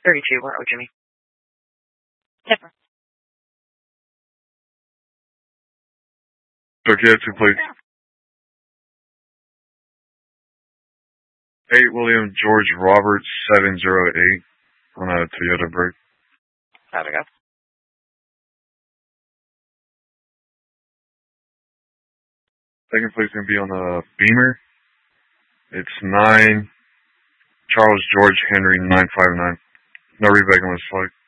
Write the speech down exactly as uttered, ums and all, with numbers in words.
thirty-two, we're out, Jimmy. Tipper. Okay, two please. eight William George Robert seven zero eight on a Toyota break. There we go. Second place going to be on the Beamer. It's nine Charles George Henry nine five nine. No rebag on this flight.